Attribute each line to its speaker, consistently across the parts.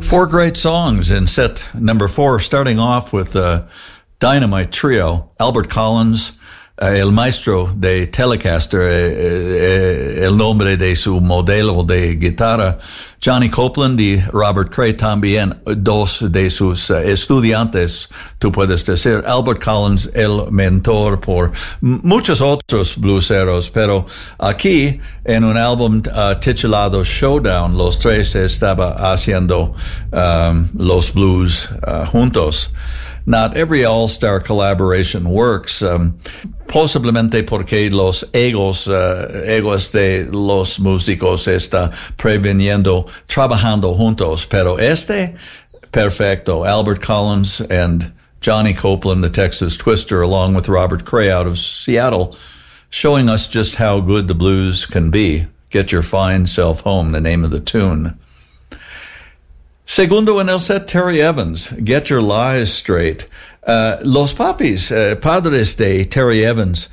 Speaker 1: Four great songs in set number 4, starting off with a dynamite trio. Albert Collins, el maestro de Telecaster, el nombre de su modelo de guitarra. Johnny Copeland y Robert Cray, también dos de sus estudiantes, tú puedes decir. Albert Collins, el mentor por muchos otros blueseros, pero aquí en un álbum titulado Showdown, los tres estaban haciendo los blues juntos. Not every all-star collaboration works, posiblemente porque los egos de los músicos está previniendo trabajando juntos, pero perfecto. Albert Collins and Johnny Copeland, the Texas Twister, along with Robert Cray out of Seattle, showing us just how good the blues can be. Get Your Fine Self Home, the name of the tune. Segundo en el set, Terry Evans, Get Your Lies Straight. Los padres de Terry Evans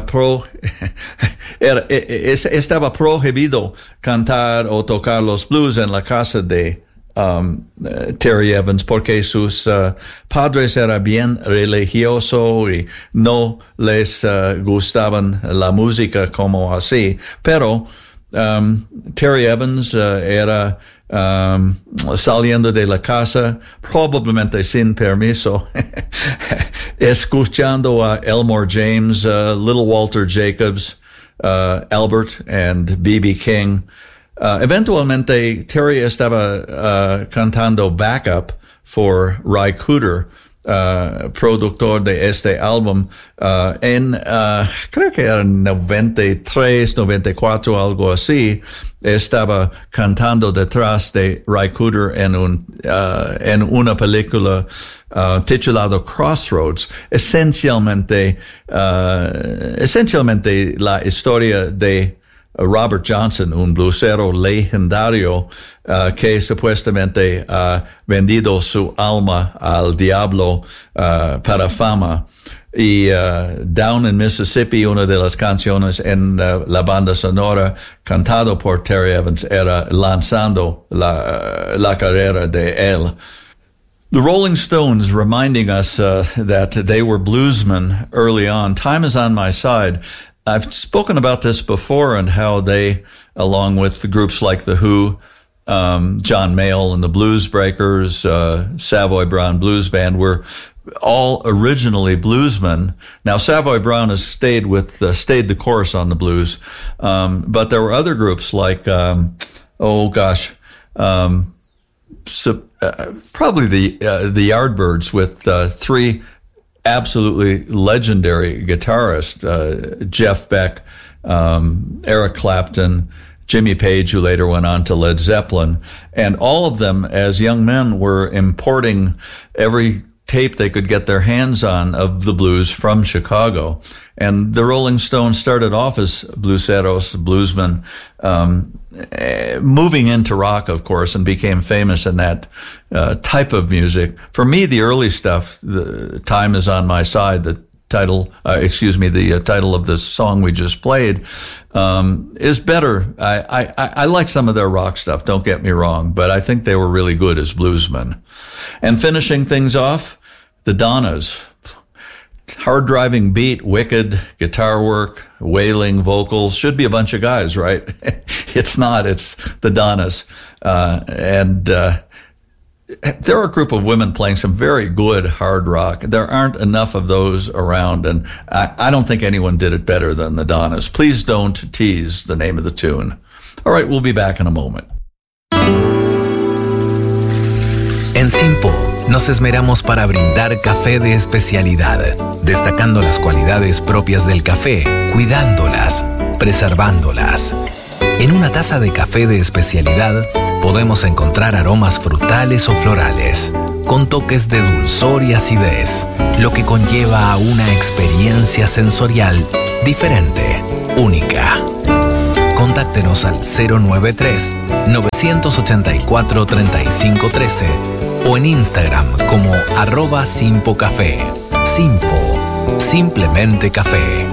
Speaker 1: estaba prohibido cantar o tocar los blues en la casa de Terry Evans porque sus padres eran bien religiosos y no les gustaban la música como así, pero Terry Evans era saliendo de la casa, probablemente sin permiso, escuchando a Elmore James, Little Walter Jacobs, Albert and B.B. King. Eventualmente, Terry estaba cantando backup for Ry Cooder, productor de este álbum, creo que era 93, 94, algo así. Estaba cantando detrás de Ry Cooder en una película titulado Crossroads. Esencialmente la historia de Robert Johnson, un bluesero legendario que supuestamente ha vendido su alma al diablo para fama. Y Down in Mississippi, una de las canciones en la banda sonora cantado por Terry Evans, era lanzando la carrera de él. The Rolling Stones reminding us that they were bluesmen early on. Time is on my side. I've spoken about this before and how they, along with the groups like The Who, John Mayall and the Blues Breakers, Savoy Brown Blues Band, were all originally bluesmen. Now, Savoy Brown has stayed the course on the blues. But there were other groups like, probably the Yardbirds with, 3 absolutely legendary guitarists, Jeff Beck, Eric Clapton, Jimmy Page, who later went on to Led Zeppelin. And all of them, as young men, were importing every tape they could get their hands on of the blues from Chicago. And the Rolling Stones started off as blueseros, bluesmen, moving into rock, of course, and became famous in that type of music. For me, the early stuff, the Time is on My Side, the title of the song we just played, is better. I like some of their rock stuff, don't get me wrong, but I think they were really good as bluesmen. And finishing things off, the Donnas. Hard driving beat, wicked guitar work, wailing vocals. Should be a bunch of guys, right? It's not. It's the Donnas. They're a group of women playing some very good hard rock. There aren't enough of those around, and I don't think anyone did it better than the Donnas. Please Don't Tease, the name of the tune. All right, we'll be back in a moment.
Speaker 2: En Simpo nos esmeramos para brindar café de especialidad, destacando las cualidades propias del café, cuidándolas, preservándolas. En una taza de café de especialidad podemos encontrar aromas frutales o florales, con toques de dulzor y acidez, lo que conlleva a una experiencia sensorial diferente, única. Contáctenos al 093-984-3513 o en Instagram como @simpocafé. Simpo, simplemente café.